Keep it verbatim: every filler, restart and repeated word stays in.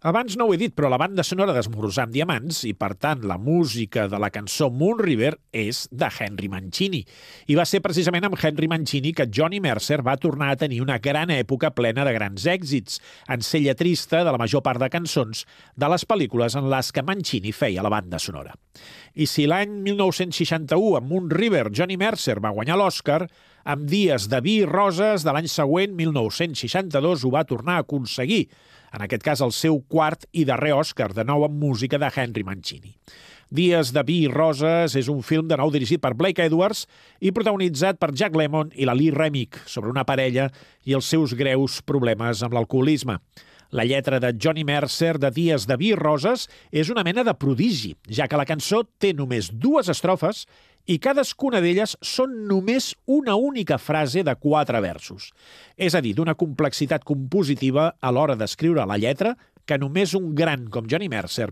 Abans no ho he dit, però la banda sonora d'Esmorzar amb diamants, i per tant la música de la cançó Moon River, és de Henry Mancini. I va ser precisament amb Henry Mancini que Johnny Mercer va tornar a tenir una gran època plena de grans èxits, en ser lletrista de la major part de cançons de les pel·lícules en les que Mancini feia la banda sonora. I si l'any mil nou-cents seixanta-u, amb Moon River, Johnny Mercer va guanyar l'Oscar, amb Dies de vi i roses de l'any següent, mil nou-cents seixanta-dos, ho va tornar a aconseguir, en aquest cas el seu quart i darrer Òscar, de nou amb música de Henry Mancini. Dies de vi i roses és un film de nou dirigit per Blake Edwards i protagonitzat per Jack Lemmon i la Lee Remick, sobre una parella i els seus greus problemes amb l'alcoholisme. La lletra de Johnny Mercer de Dies de vi i roses és una mena de prodigi, ja que la cançó té només dues estrofes i cadascuna d'elles són només una única frase de quatre versos. És a dir, d'una complexitat compositiva a l'hora d'escriure la lletra que només un gran com Johnny Mercer